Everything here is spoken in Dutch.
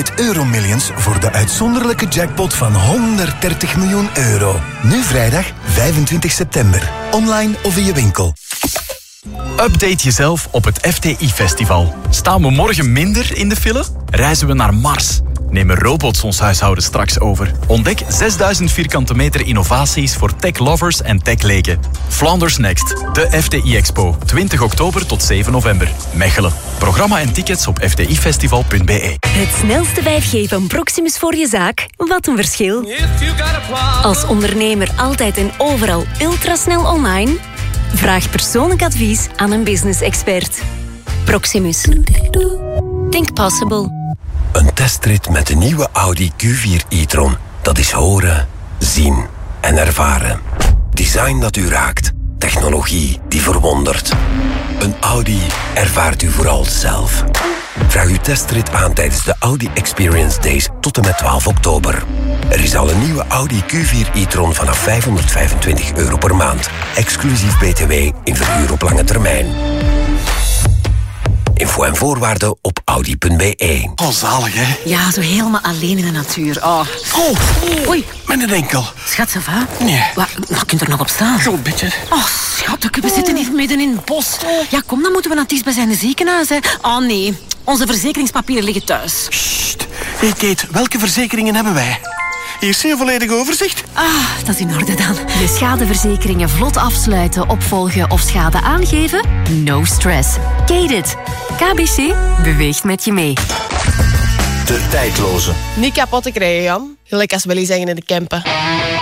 met Euromillions voor de uitzonderlijke jackpot van 130 miljoen euro. Nu vrijdag 25 september. Online of in je winkel. Update jezelf op het FTI-festival. Staan we morgen minder in de file? Reizen we naar Mars? Nemen robots ons huishouden straks over? Ontdek 6000 vierkante meter innovaties voor tech-lovers en tech-leken. Flanders Next, de FTI-expo. 20 oktober tot 7 november. Mechelen. Programma en tickets op ftifestival.be. Het snelste 5G van Proximus voor je zaak? Wat een verschil. Als ondernemer altijd en overal ultrasnel online? Vraag persoonlijk advies aan een business-expert. Proximus. Think possible. Een testrit met de nieuwe Audi Q4 e-tron. Dat is horen, zien en ervaren. Design dat u raakt. Technologie die verwondert. Een Audi ervaart u vooral zelf. Vraag uw testrit aan tijdens de Audi Experience Days tot en met 12 oktober. Er is al een nieuwe Audi Q4 e-tron vanaf €525 per maand. Exclusief BTW in verhuur op lange termijn. Info en voorwaarden op audi.be. Oh, zalig, hè? Ja, zo helemaal alleen in de natuur. Oh. Oei. Mijn enkel. Schat, ça va? Nee. Wat kunt er nog op staan? Zo'n beetje. Oh, schat, we zitten hier midden in het bos. Ja, kom, dan moeten we naar het dichtstbijzijnde ziekenhuis, hè. Oh, nee. Onze verzekeringspapieren liggen thuis. Sst. Hey, Kate, welke verzekeringen hebben wij? Hier is een volledig overzicht. Ah, dat is in orde dan. Je schadeverzekeringen vlot afsluiten, opvolgen of schade aangeven? No stress. Kate it. KBC beweegt met je mee. De tijdloze. Niet kapot te krijgen, Jan. Gelijk als Willy zeggen in de Kempen.